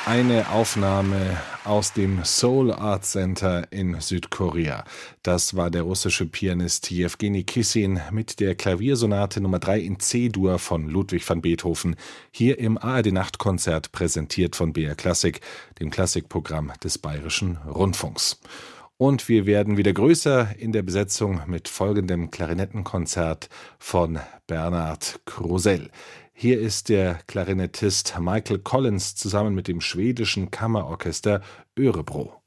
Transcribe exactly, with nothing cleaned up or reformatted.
Eine Aufnahme aus dem Seoul Art Center in Südkorea. Das war der russische Pianist Jewgeni Kissin mit der Klaviersonate Nummer drei in C-Dur von Ludwig van Beethoven, hier im A R D-Nachtkonzert, präsentiert von B R Klassik, dem Klassikprogramm des Bayerischen Rundfunks. Und wir werden wieder größer in der Besetzung mit folgendem Klarinettenkonzert von Bernard Krusell. Hier ist der Klarinettist Michael Collins zusammen mit dem schwedischen Kammerorchester Örebro.